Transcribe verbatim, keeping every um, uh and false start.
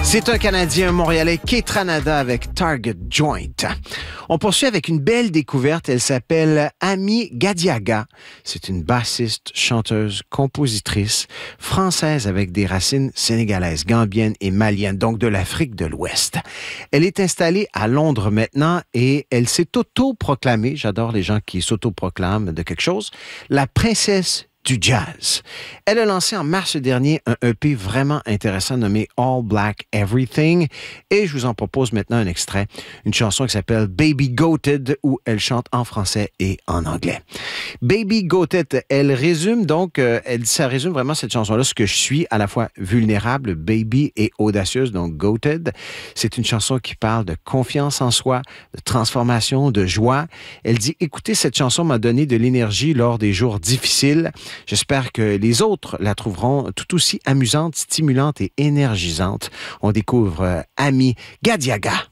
C'est un Canadien montréalais, Kaytranada, avec Target Joint. On poursuit avec une belle découverte. Elle s'appelle Ami Gadiaga. C'est une bassiste, chanteuse, compositrice française avec des racines sénégalaises, gambiennes et maliennes, donc de l'Afrique de l'Ouest. Elle est installée à Londres maintenant et elle s'est auto-proclamée, j'adore les gens qui s'auto-proclament de quelque chose, la princesse du jazz. Elle a lancé en mars dernier un E P vraiment intéressant nommé All Black Everything et je vous en propose maintenant un extrait, une chanson qui s'appelle Baby Goated où elle chante en français et en anglais. Baby Goated, elle résume donc, euh, elle, ça résume vraiment cette chanson-là, ce que je suis, à la fois vulnérable, baby et audacieuse, donc Goated. C'est une chanson qui parle de confiance en soi, de transformation, de joie. Elle dit, écoutez, cette chanson m'a donné de l'énergie lors des jours difficiles. J'espère que les autres la trouveront tout aussi amusante, stimulante et énergisante. On découvre euh, Ami Gadiaga.